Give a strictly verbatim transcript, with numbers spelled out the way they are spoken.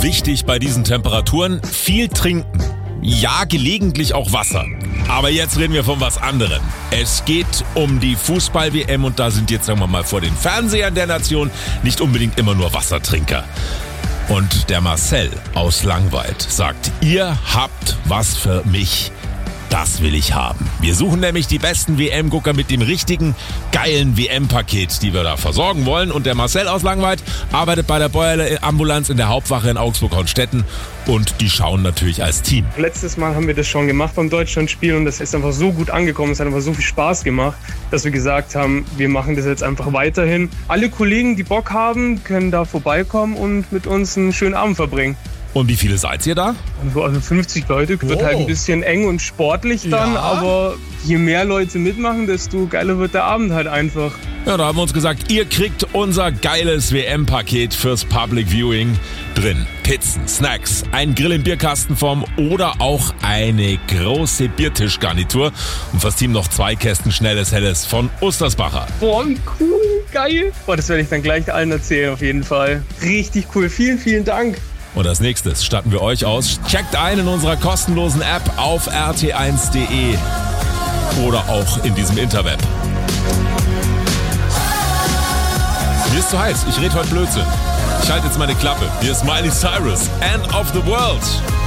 Wichtig bei diesen Temperaturen, viel trinken. Ja, gelegentlich auch Wasser. Aber jetzt reden wir von was anderem. Es geht um die Fußball-W M und da sind jetzt, sagen wir mal, vor den Fernsehern der Nation nicht unbedingt immer nur Wassertrinker. Und der Marcel aus Langweid sagt, ihr habt was für mich. Das will ich haben. Wir suchen nämlich die besten W M-Gucker mit dem richtigen, geilen W M-Paket, die wir da versorgen wollen. Und der Marcel aus Langweid arbeitet bei der Bäuerle-Ambulanz in der Hauptwache in Augsburg-Hornstetten. Und die schauen natürlich als Team. Letztes Mal haben wir das schon gemacht beim Deutschlandspiel und das ist einfach so gut angekommen. Es hat einfach so viel Spaß gemacht, dass wir gesagt haben, wir machen das jetzt einfach weiterhin. Alle Kollegen, die Bock haben, können da vorbeikommen und mit uns einen schönen Abend verbringen. Und wie viele seid ihr da? Also fünfzig Leute, wird Oh. halt ein bisschen eng und sportlich dann, Ja. aber je mehr Leute mitmachen, desto geiler wird der Abend halt einfach. Ja, da haben wir uns gesagt, ihr kriegt unser geiles W M-Paket fürs Public Viewing drin. Pizzen, Snacks, ein Grill in Bierkastenform oder auch eine große Biertischgarnitur. Und fürs Team noch zwei Kästen schnelles Helles von Ostersbacher. Boah, wie cool, geil. Boah, das werde ich dann gleich allen erzählen auf jeden Fall. Richtig cool, vielen, vielen Dank. Und als nächstes statten wir euch aus. Checkt ein in unserer kostenlosen App auf r t eins punkt d e oder auch in diesem Interweb. Mir ist zu heiß, ich rede heute Blödsinn. Ich halte jetzt meine Klappe. Hier ist Miley Cyrus, End of the World.